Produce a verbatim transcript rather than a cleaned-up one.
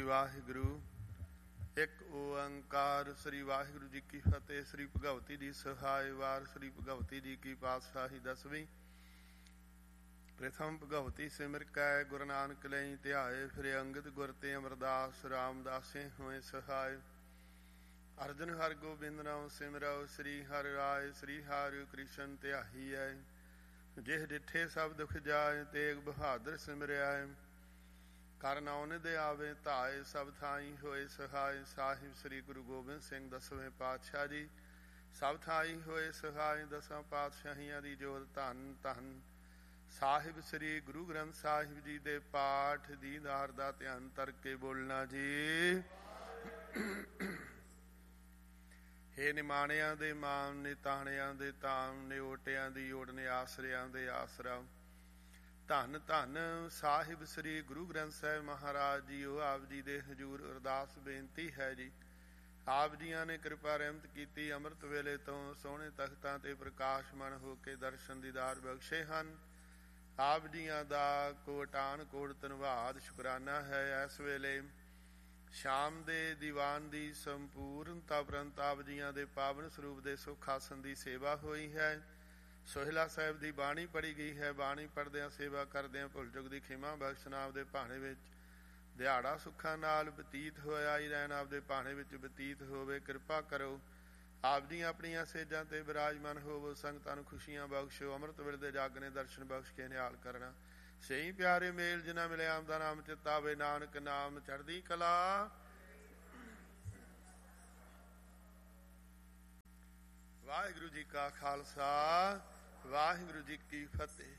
ਵਾਹਿਗੁਰੂ। ਇੱਕ ਓੰਕਾਰ। ਸ੍ਰੀ ਵਾਹਿਗੁਰੂ ਜੀ ਕੀ ਫਤਿਹ। ਸ੍ਰੀ ਭਗਵਤੀ ਦੀ ਸਹਾਇ ਵਾਰ। ਸ੍ਰੀ ਭਗਵਤੀ ਜੀ ਕੀ ਪਾਤਸ਼ਾਹੀ ਦਸਵੀਂ। ਪ੍ਰਥਮ ਭਗਵਤੀ ਸਿਮਰ ਕੈ ਗੁਰੂ ਨਾਨਕ ਲਈ ਧਿਆਏ। ਫਿਰ ਅੰਗਦ ਗੁਰ ਤੇ ਅਮਰਦਾਸ ਰਾਮਦਾਸੇ ਹੋਏ ਸਹਾਇ। ਅਰਜਨ ਹਰਿ ਗੋਬਿੰਦ ਨਾਮ ਸਿਮਰਉ। ਸ੍ਰੀ ਹਰਿ ਰਾਏ ਸ੍ਰੀ ਹਰਿ ਕ੍ਰਿਸ਼ਨ ਧਿਆਈ ਐ। ਜਿਹ ਡਿਠੇ ਸਭ ਦੁਖ ਜਾਏ। ਤੇਗ ਬਹਾਦਰ ਸਿਮਰਿਆ। ਕਰ ਨਾਉ ਦੇ ਆਵੇ ਧਾਏ। ਸਭ ਥਾਈ ਹੋਏ ਸਹਾਇ। ਸਾਹਿਬ ਸ੍ਰੀ ਗੁਰੂ ਗੋਬਿੰਦ ਸਿੰਘ ਦਸਵੇਂ ਪਾਤਸ਼ਾਹ ਜੀ ਸਭ ਥਾਈ ਹੋਏ ਸਹਾਇ। ਦਸਾਂ ਪਾਤਸ਼ਾਹੀਆਂ ਦੀ ਜੋਤ ਧੰਨ ਧੰਨ ਸਾਹਿਬ ਸ੍ਰੀ ਗੁਰੂ ਗ੍ਰੰਥ ਸਾਹਿਬ ਜੀ ਦੇ ਪਾਠ ਦੀਦਾਰ ਦਾ ਧਿਆਨ ਕਰਕੇ ਬੋਲਣਾ ਜੀ। ਹੇ ਨਿਮਾਣਿਆਂ ਦੇ ਮਾਨ, ਨਿਤਾਣਿਆਂ ਦੇ ਤਾਮ, ਨਿਓਟਿਆਂ ਦੀ ਓਟ, ਨੇ ਆਸਰਿਆਂ ਦੇ ਆਸਰਾ। ਧੰਨ ਧੰਨ ਸਾਹਿਬ ਸ੍ਰੀ ਗੁਰੂ ਗ੍ਰੰਥ ਸਾਹਿਬ ਮਹਾਰਾਜ ਜੀਓ। ਆਪ ਜੀ ਦੇ ਹਜ਼ੂਰ ਅਰਦਾਸ ਬੇਨਤੀ ਹੈ ਜੀ। ਆਪ ਜੀਆਂ ਨੇ ਕਿਰਪਾ ਰਹਿਮਤ ਕੀਤੀ। ਅੰਮ੍ਰਿਤ ਵੇਲੇ ਤੋਂ ਸੋਹਣੇ ਤਖਤਾਂ ਤੇ ਪ੍ਰਕਾਸ਼ਮਾਨ ਹੋ ਕੇ ਦਰਸ਼ਨ ਦੀਦਾਰ ਬਖਸ਼ੇ ਹਨ। ਆਪ ਜੀਆਂ ਦਾ ਕੋਟਾਨ ਕੋਟ ਧੰਨਵਾਦ ਸ਼ੁਕਰਾਨਾ ਹੈ। ਇਸ ਵੇਲੇ ਸ਼ਾਮ ਦੇ ਦੀਵਾਨ ਦੀ ਸੰਪੂਰਨਤਾ ਉਪਰੰਤ ਆਪ ਜੀਆਂ ਦੇ ਪਾਵਨ ਸਰੂਪ ਦੇ ਸੁਖ ਆਸਨ ਦੀ ਸੇਵਾ ਹੋਈ ਹੈ। ਸੋਹਿਲਾ ਸਾਹਿਬ ਦੀ ਬਾਣੀ ਪੜ੍ਹੀ ਗਈ ਹੈ। ਬਾਣੀ ਪੜ੍ਹਦਿਆਂ ਸੇਵਾ ਕਰਦਿਆਂ ਭੁੱਲ ਚੁੱਕ ਦੀ ਖਿਮਾ ਬਖਸ਼ਣ। ਆਪ ਦੇ ਭਾਣੇ ਵਿੱਚ ਦਿਹਾੜਾ ਸੁੱਖਾਂ ਨਾਲ ਬਤੀਤ ਹੋਇਆ ਹੀ ਰਹਿਣ। ਆਪ ਦੇ ਭਾਣੇ ਵਿੱਚ ਬਤੀਤ ਹੋਵੇ। ਕਿਰਪਾ ਕਰੋ ਆਪ ਦੀਆਂ ਆਪਣੀਆਂ ਸੇਜਾਂ ਤੇ ਬਿਰਾਜਮਾਨ ਹੋਵੋ। ਸੰਗਤਾਂ ਨੂੰ ਖੁਸ਼ੀਆਂ ਬਖਸ਼ੋ। ਅੰਮ੍ਰਿਤ ਵੇਲੇ ਦੇ ਜਾਗਨੇ ਦਰਸ਼ਨ ਬਖਸ਼ ਕੇ ਨਿਹਾਲ ਕਰਨਾ। ਸਹੀ ਪਿਆਰੇ ਮੇਲ ਜਿਨ੍ਹਾਂ ਮਿਲਿਆ ਆਪ ਦਾ ਨਾਮ ਚਿਤਾਵੇ। ਨਾਨਕ ਨਾਮ ਚੜ੍ਹਦੀ ਕਲਾ। ਵਾਹਿਗੁਰੂ ਜੀ ਕਾ ਖਾਲਸਾ ਵਾਹਿਗੁਰੂ ਜੀ ਕੀ ਫਤਿਹ।